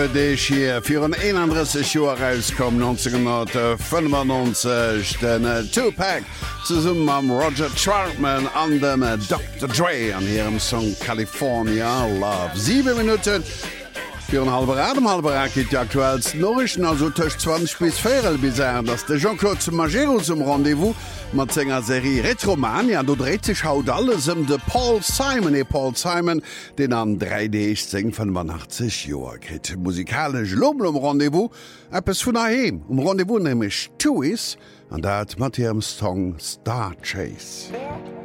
déch hier fir an 31 Joer rauskom 1995 den Tupac ze summmen am Roger Troutman an dem Dr. Dre an hirem Song California Love. 7 Minuten fir an halber geht die aktuellsten Norrichten, also tech 20 bis 4 bis dats de Jean-Claude zum Magero zum Rendevous mat Sänger Serie Retromania, do dreht sich haut alles de Paul Simon, den an 3D 85 Joer krit. Musikalisch Lobel Rendevous, Appes vun aheem. Rendevous nämlich Tuis, an dat mat ihrem Song Star Chase.